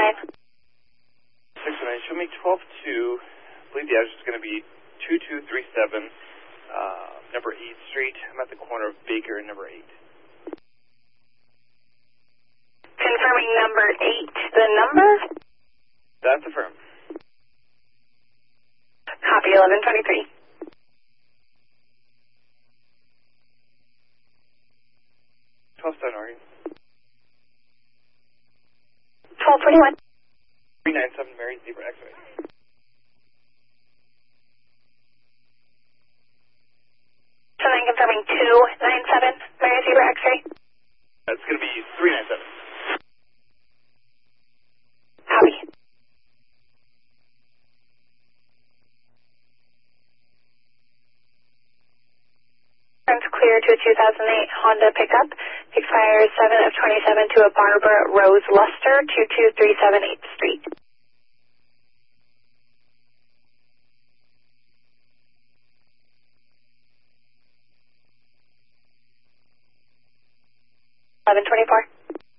609, show me 12-2. I believe the address is going to be 2237, number 8th Street. I'm at the corner of Baker and number 8. Confirming number 8, the number? That's affirmed. Copy 1123. 12-7, are you? 1221. 397 Mary Zebra X-ray. So then confirming 297 Mary Zebra X-ray. That's going to be 397. Copy. Turns clear to a 2008 Honda pickup. Expires 7 of 27 to a Barbara Rose Luster, 2237 8th Street. $1124.